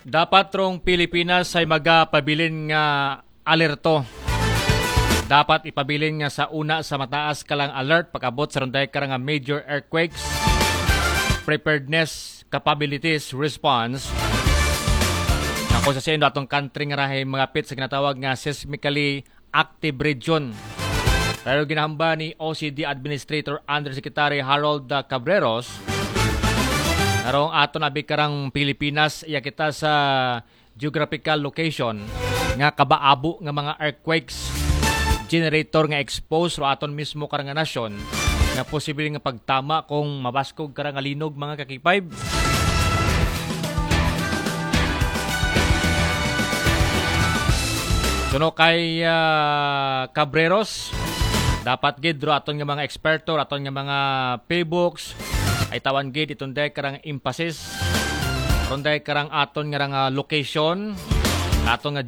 Dapat rong Pilipinas ay magapabilin nga alerto. Dapat ipabilin nga sa una sa mataas kalang alert pag-abot sa runday karang nga major earthquakes, preparedness, capabilities, response. Ako sa sendo atong country nga rahay mga pit sa ginatawag nga seismically active region. Pero ginahamba ni OCD Administrator Undersecretary Harold Cabreros narong aton abi karang Pilipinas iya kita sa geographical location nga kabaabo nga mga earthquakes generator nga exposed ro aton mismo karang nga nasyon nga posible nga pagtama kung mabaskog karang nga linog mga kakipayb. Suno kay Cabreros, dapat gid ro aton nga mga eksperto, aton nga mga playbooks ay tawan gid itong day karang emphasis, itong day karang aton nga location, aton nga